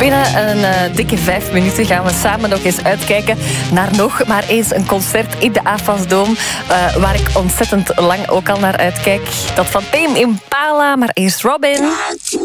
Binnen een dikke 5 minuten gaan we samen nog eens uitkijken naar nog maar eens een concert in de AFAS-dome, waar ik ontzettend lang ook al naar uitkijk. Dat van Tame Impala, maar eerst Robin.